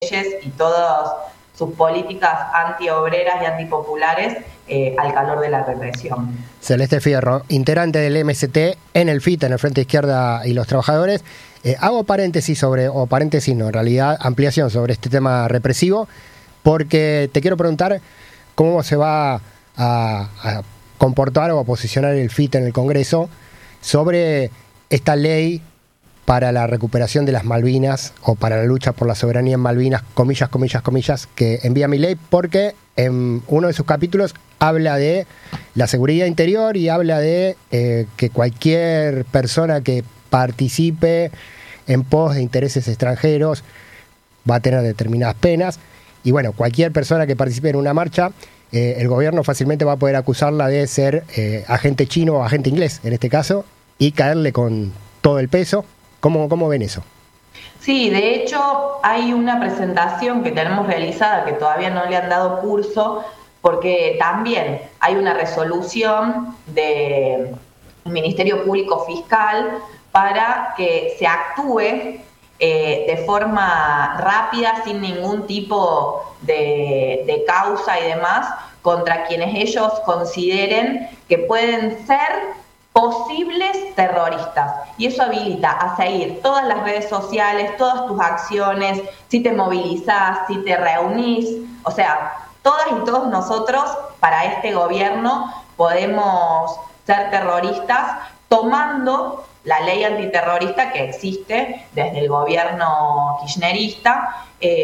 y todas sus políticas antiobreras y antipopulares al calor de la represión. Celeste Fierro, integrante del MST en el FIT, en el Frente Izquierda y los Trabajadores. Hago paréntesis en realidad ampliación sobre este tema represivo, porque te quiero preguntar cómo se va a comportar o a posicionar el FIT en el Congreso sobre esta ley para la recuperación de las Malvinas o para la lucha por la soberanía en Malvinas, comillas, comillas, comillas, que envía Milei, porque en uno de sus capítulos habla de la seguridad interior y habla de que cualquier persona que participe en pos de intereses extranjeros va a tener determinadas penas. Y bueno, cualquier persona que participe en una marcha, el gobierno fácilmente va a poder acusarla de ser agente chino o agente inglés, en este caso, y caerle con todo el peso. ¿Cómo ven eso? Sí, de hecho hay una presentación que tenemos realizada que todavía no le han dado curso, porque también hay una resolución del Ministerio Público Fiscal para que se actúe de forma rápida, sin ningún tipo de causa y demás, contra quienes ellos consideren que pueden ser posibles terroristas. Y eso habilita a seguir todas las redes sociales, todas tus acciones, si te movilizás, si te reunís, o sea, todas y todos nosotros para este gobierno podemos ser terroristas tomando la ley antiterrorista que existe desde el gobierno kirchnerista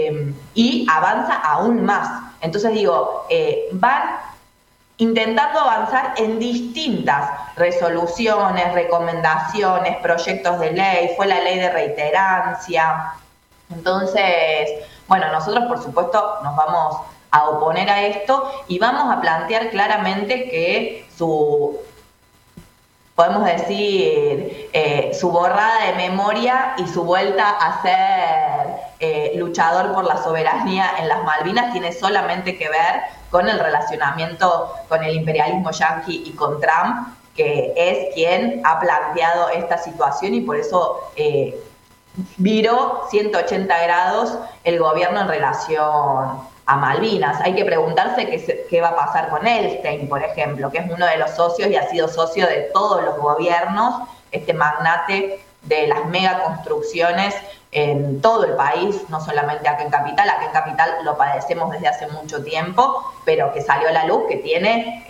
y avanza aún más. Entonces digo, van intentando avanzar en distintas resoluciones, recomendaciones, proyectos de ley, fue la ley de reiterancia. Entonces, bueno, nosotros por supuesto nos vamos a oponer a esto y vamos a plantear claramente que podemos decir, su borrada de memoria y su vuelta a ser luchador por la soberanía en las Malvinas tiene solamente que ver con el relacionamiento con el imperialismo yanqui y con Trump, que es quien ha planteado esta situación y por eso viró 180 grados el gobierno en relación a Malvinas. Hay que preguntarse qué va a pasar con Elstein, por ejemplo, que es uno de los socios y ha sido socio de todos los gobiernos, este magnate de las megaconstrucciones en todo el país, no solamente acá en Capital. Acá en Capital lo padecemos desde hace mucho tiempo, pero que salió a la luz que tiene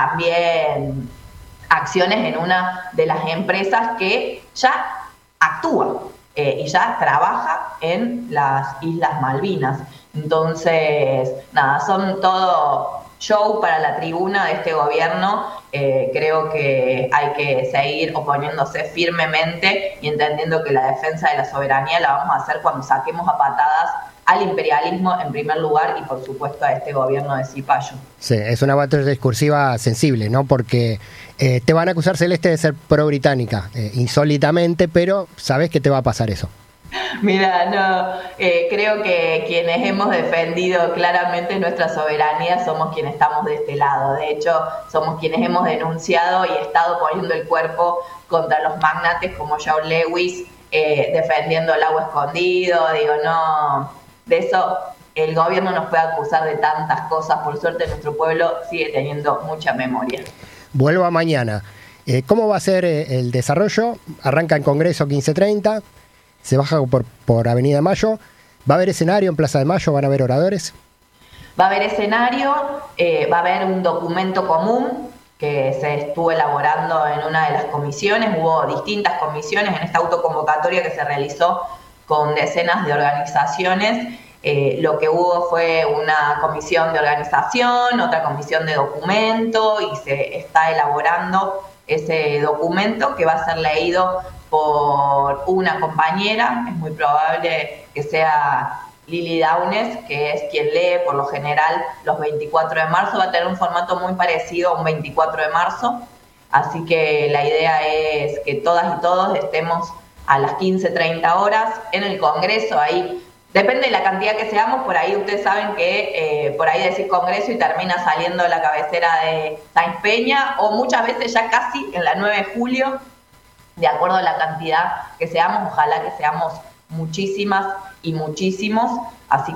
también acciones en una de las empresas que ya actúa y ya trabaja en las Islas Malvinas. Entonces, nada, son todo show para la tribuna de este gobierno. Creo que hay que seguir oponiéndose firmemente y entendiendo que la defensa de la soberanía la vamos a hacer cuando saquemos a patadas al imperialismo en primer lugar y por supuesto a este gobierno de Cipayo. Sí, es una batalla discursiva sensible, ¿no? Porque te van a acusar, Celeste, de ser pro-británica, insólitamente, pero sabes que te va a pasar eso. Mira, no, creo que quienes hemos defendido claramente nuestra soberanía somos quienes estamos de este lado. De hecho, somos quienes hemos denunciado y estado poniendo el cuerpo contra los magnates como John Lewis, defendiendo el agua escondido. Digo, no, de eso el gobierno nos puede acusar de tantas cosas. Por suerte nuestro pueblo sigue teniendo mucha memoria. Vuelvo a mañana. ¿Cómo va a ser el desarrollo? Arranca en Congreso 15:30. Se baja por Avenida Mayo. ¿Va a haber escenario en Plaza de Mayo? ¿Van a haber oradores? Va a haber escenario, va a haber un documento común que se estuvo elaborando en una de las comisiones. Hubo distintas comisiones en esta autoconvocatoria que se realizó con decenas de organizaciones. Lo que hubo fue una comisión de organización, otra comisión de documento y se está elaborando ese documento que va a ser leído por una compañera. Es muy probable que sea Lili Downes, que es quien lee por lo general los 24 de marzo. Va a tener un formato muy parecido a un 24 de marzo, así que la idea es que todas y todos estemos a las 15:30 horas en el Congreso. Ahí depende de la cantidad que seamos, por ahí ustedes saben que por ahí decís Congreso y termina saliendo la cabecera de Sáenz Peña, o muchas veces ya casi en la 9 de julio, de acuerdo a la cantidad que seamos. Ojalá que seamos muchísimas y muchísimos, así